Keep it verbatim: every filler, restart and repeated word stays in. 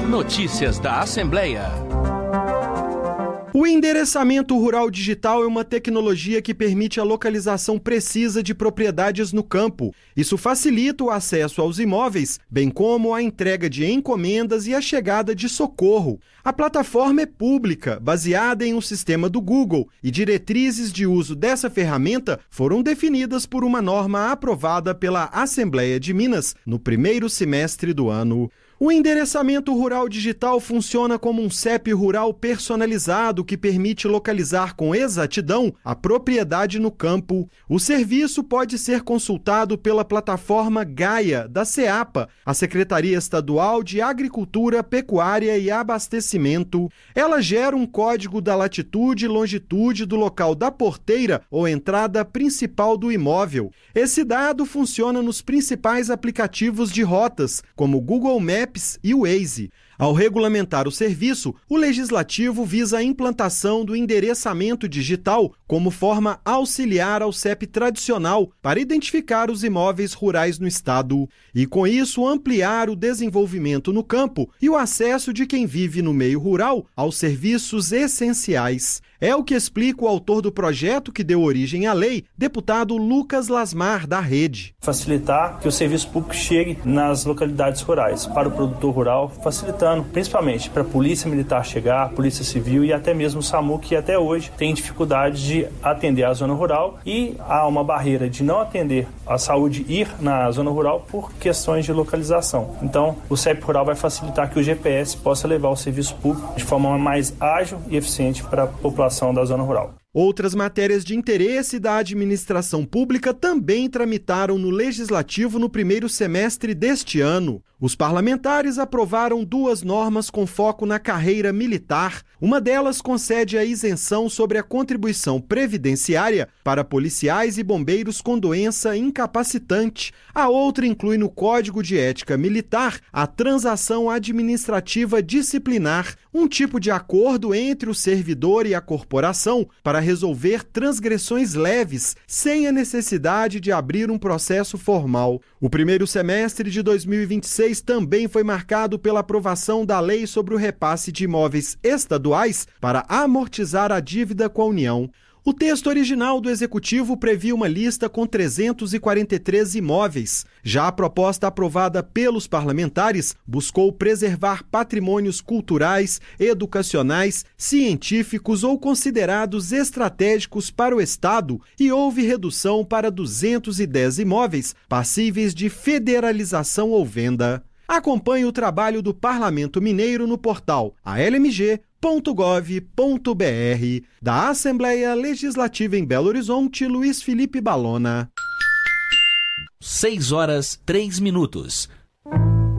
Notícias da Assembleia. O endereçamento rural digital é uma tecnologia que permite a localização precisa de propriedades no campo. Isso facilita o acesso aos imóveis, bem como a entrega de encomendas e a chegada de socorro. A plataforma é pública, baseada em um sistema do Google, e diretrizes de uso dessa ferramenta foram definidas por uma norma aprovada pela Assembleia de Minas no primeiro semestre do ano. O endereçamento rural digital funciona como um C E P rural personalizado que permite localizar com exatidão a propriedade no campo. O serviço pode ser consultado pela plataforma Gaia, da SEAPA, a Secretaria Estadual de Agricultura, Pecuária e Abastecimento. Ela gera um código da latitude e longitude do local da porteira ou entrada principal do imóvel. Esse dado funciona nos principais aplicativos de rotas, como o Google Maps e o Waze. Ao regulamentar o serviço, o Legislativo visa a implantação do endereçamento digital como forma auxiliar ao C E P tradicional para identificar os imóveis rurais no Estado e, com isso, ampliar o desenvolvimento no campo e o acesso de quem vive no meio rural aos serviços essenciais. É o que explica o autor do projeto que deu origem à lei, deputado Lucas Lasmar, da Rede. Facilitar que o serviço público chegue nas localidades rurais, para o produtor rural, facilitando principalmente para a Polícia Militar chegar, a Polícia Civil e até mesmo o SAMU, que até hoje tem dificuldade de atender a zona rural e há uma barreira de não atender a saúde ir na zona rural por questões de localização. Então, o C E P rural vai facilitar que o G P S possa levar o serviço público de forma mais ágil e eficiente para a população da zona rural. Outras matérias de interesse da administração pública também tramitaram no Legislativo no primeiro semestre deste ano. Os parlamentares aprovaram duas normas com foco na carreira militar. Uma delas concede a isenção sobre a contribuição previdenciária para policiais e bombeiros com doença incapacitante. A outra inclui no Código de Ética Militar a transação administrativa disciplinar, um tipo de acordo entre o servidor e a corporação para resolver transgressões leves, sem a necessidade de abrir um processo formal. O primeiro semestre de dois mil e vinte e seis também foi marcado pela aprovação da Lei sobre o repasse de imóveis estaduais para amortizar a dívida com a União. O texto original do Executivo previa uma lista com trezentos e quarenta e três imóveis. Já a proposta aprovada pelos parlamentares buscou preservar patrimônios culturais, educacionais, científicos ou considerados estratégicos para o Estado e houve redução para duzentos e dez imóveis passíveis de federalização ou venda. Acompanhe o trabalho do Parlamento Mineiro no portal a l m g ponto gov ponto b r. Da Assembleia Legislativa em Belo Horizonte, Luiz Felipe Balona. seis horas, três minutos.